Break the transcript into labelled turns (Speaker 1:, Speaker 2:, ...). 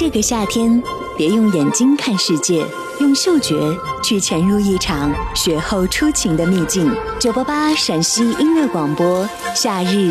Speaker 1: 这个夏天，别用眼睛看世界，用嗅觉去潜入一场雪后初晴的秘境。988陕西音乐广播，夏日